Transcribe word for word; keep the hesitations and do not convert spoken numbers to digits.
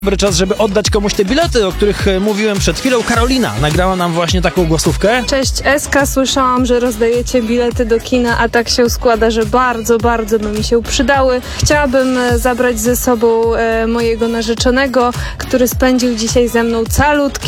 Dobry czas, żeby oddać komuś te bilety, o których mówiłem przed chwilą. Karolina nagrała nam właśnie taką głosówkę. Cześć Eska, słyszałam, że rozdajecie bilety do kina, a tak się składa, że bardzo, bardzo by mi się przydały. Chciałabym zabrać ze sobą e, mojego narzeczonego, który spędził dzisiaj ze mną calutki